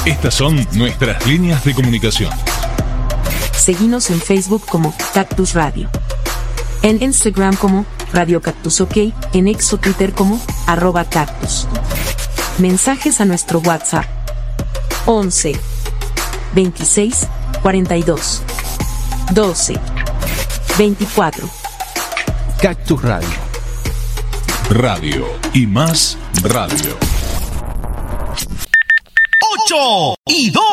Estas son nuestras líneas de comunicación. Seguinos en Facebook como Cactus Radio. En Instagram como Radio Cactus OK. En X o Twitter como @Cactus. Mensajes a nuestro WhatsApp. 11 26 42 12 24. Cactus Radio. Radio y más radio. 8 y 2.